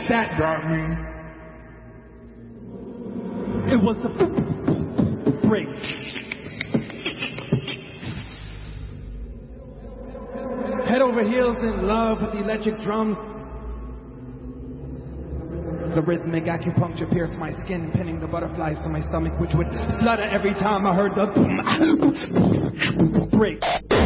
that got me. It was a break. Head over heels in love with the electric drums. The rhythmic acupuncture pierced my skin, pinning the butterflies to my stomach, which would flutter every time I heard the break.